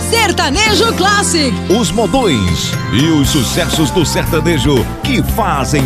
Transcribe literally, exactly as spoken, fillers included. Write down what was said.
Sertanejo Classic. Os modões e os sucessos do sertanejo que fazem